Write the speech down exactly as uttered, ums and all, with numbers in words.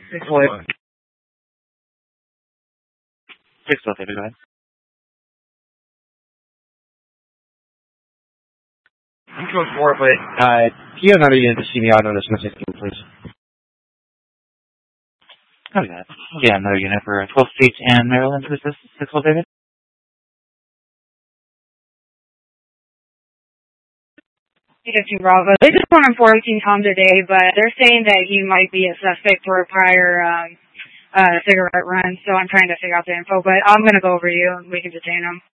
Six one. Six one, go ahead. You can go for it, but uh, do you have another unit to see me out on this message, please? Okay, yeah, another unit for twelfth Street and Maryland. Who's this? Six one, David? fifteen Bravo. They just want him four eighteen Tom today, but they're saying that he might be a suspect for a prior um, uh, cigarette run, so I'm trying to figure out the info, but I'm going to go over you and we can detain him.